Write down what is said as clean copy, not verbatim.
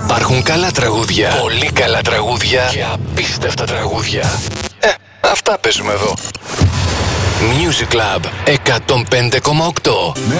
Υπάρχουν καλά τραγούδια, πολύ καλά τραγούδια και απίστευτα τραγούδια. Αυτά παίζουμε εδώ. Music Club 105,8.